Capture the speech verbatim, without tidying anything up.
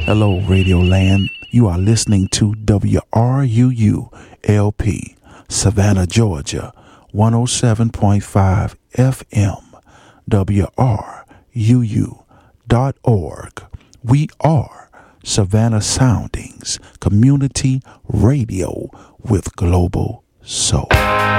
Hello, Radio Land. You are listening to W R U U L P, Savannah, Georgia, one oh seven point five F M, W R U U dot org. We are Savannah Soundings Community Radio with Global Soul.